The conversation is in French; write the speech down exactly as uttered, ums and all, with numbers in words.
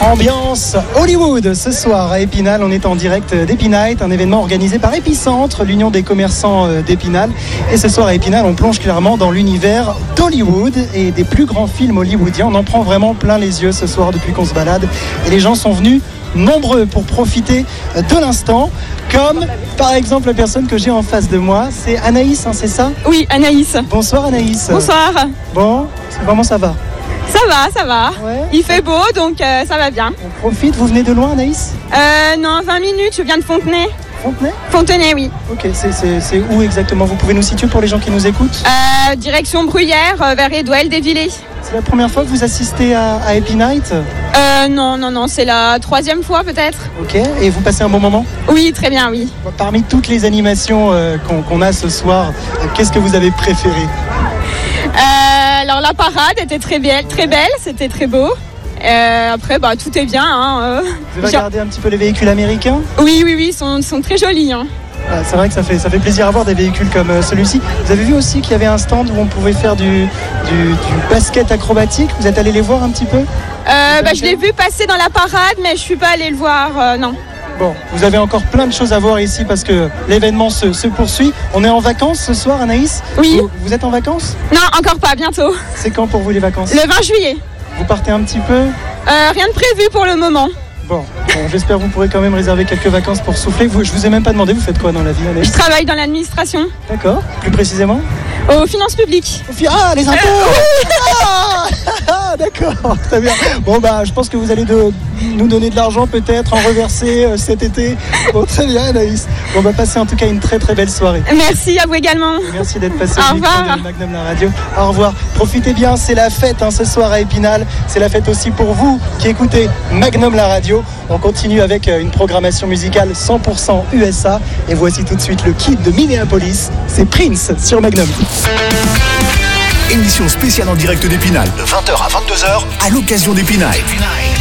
Ambiance Hollywood ce soir à Épinal. On est en direct d'Épinite, un événement organisé par Épicentre, l'union des commerçants d'Épinal. Et ce soir à Épinal, on plonge clairement dans l'univers d'Hollywood et des plus grands films hollywoodiens. On en prend vraiment plein les yeux ce soir depuis qu'on se balade. Et les gens sont venus nombreux pour profiter de l'instant, comme par exemple la personne que j'ai en face de moi, c'est Anaïs, hein, c'est ça ? Oui, Anaïs. Bonsoir Anaïs. Bonsoir. Bon, comment ça va ? Ça va, ça va. Ouais. Il fait beau, donc euh, ça va bien. On profite, vous venez de loin Anaïs ? Euh, non, vingt minutes, je viens de Fontenay. Fontenay ? Fontenay, oui. Ok, c'est, c'est, c'est où exactement ? Vous pouvez nous situer pour les gens qui nous écoutent ? Euh, direction Bruyères, euh, vers Edouel des Villers. C'est la première fois que vous assistez à, à Épinite ? Euh, non, non, non, c'est la troisième fois peut-être. Ok, et vous passez un bon moment ? Oui, très bien, oui. Parmi toutes les animations euh, qu'on, qu'on a ce soir, euh, qu'est-ce que vous avez préféré ? Euh, alors la parade était très belle, très belle, c'était très beau. Euh, après, bah, tout est bien. Hein, euh. Vous avez regardé un petit peu les véhicules américains ? Oui, oui, oui, ils sont, sont très jolis. Hein. Ah, c'est vrai que ça fait, ça fait plaisir à voir des véhicules comme euh, celui-ci. Vous avez vu aussi qu'il y avait un stand où on pouvait faire du, du, du basket acrobatique. Vous êtes allé les voir un petit peu ? euh, bah, Je l'ai vu passer dans la parade, mais je ne suis pas allée le voir, euh, non. Bon, vous avez encore plein de choses à voir ici parce que l'événement se, se poursuit. On est en vacances ce soir, Anaïs ? Oui. Vous, vous êtes en vacances ? Non, encore pas, bientôt. C'est quand pour vous les vacances ? Le vingt juillet. Vous partez un petit peu ? euh, Rien de prévu pour le moment. Bon, bon, j'espère que vous pourrez quand même réserver quelques vacances pour souffler. Vous, je vous ai même pas demandé, vous faites quoi dans la vie, Anaïs ? Je travaille dans l'administration. D'accord, plus précisément ? Aux finances publiques. Ah, les impôts ah, ah, d'accord, très bien. Bon, bah, je pense que vous allez de, nous donner de l'argent peut-être, en reverser euh, cet été. Bon, très bien, Anaïs. Bon, on va passer en tout cas une très très belle soirée. Merci à vous également. Merci d'être passé au au micro de Magnum la radio. Au revoir. Profitez bien, c'est la fête hein, ce soir à Épinal. C'est la fête aussi pour vous qui écoutez Magnum la radio. On continue avec une programmation musicale cent pour cent U S A. Et voici tout de suite le kid de Minneapolis. C'est Prince sur Magnum. Émission spéciale en direct d'Épinal, de vingt heures à vingt-deux heures, à l'occasion d'Épinal.